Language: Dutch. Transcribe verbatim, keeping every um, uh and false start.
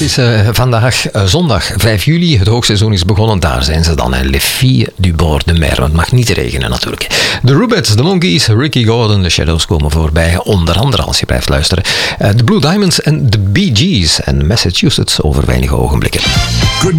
Het is uh, vandaag uh, zondag vijf juli. Het hoogseizoen is begonnen. Daar zijn ze dan. Les Filles du Bord de Mer. Want het mag niet regenen natuurlijk. De Rubettes, de Monkees, Ricky Gordon, de Shadows komen voorbij. Onder andere als je blijft luisteren. Uh, de Blue Diamonds en de Bee Gees. En Massachusetts over weinige ogenblikken. Good